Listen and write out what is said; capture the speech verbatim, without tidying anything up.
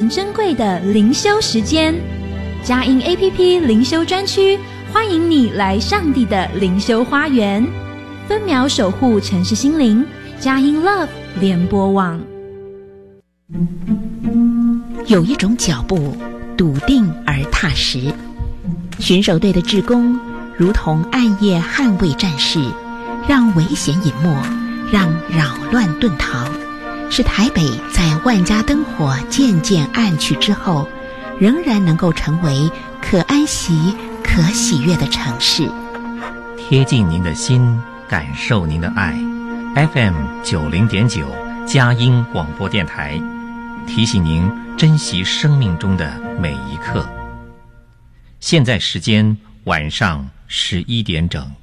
珍贵的灵修时间。佳音 A P P 灵修专区，欢迎你来上帝的灵修花园，分秒守护城市心灵。佳音 Love 联播网。 有一种脚步笃定而踏实，巡守队的志工如同暗夜捍卫战士，让危险隐没，让扰乱遁逃，使台北在万家灯火渐渐暗去之后，仍然能够成为可安息可喜悦的城市。 贴近您的心，感受您的爱。 F M 九零点九佳音广播电台，提醒您珍惜生命中的每一刻。现在时间晚上十一点整。